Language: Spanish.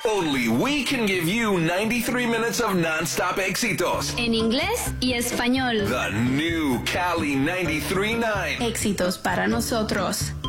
Only we can give you 93 minutes of non-stop éxitos. En inglés y español. The new Cali 93.9. Éxitos para nosotros.